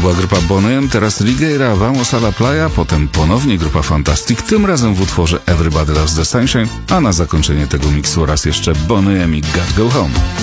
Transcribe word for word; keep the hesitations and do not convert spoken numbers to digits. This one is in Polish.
była grupa Boney M, teraz Ligueira, Vamos a la Playa, potem ponownie grupa Fantastic, tym razem w utworze Everybody Loves the Sunshine, a na zakończenie tego miksu raz jeszcze Boney M i Got Go Home.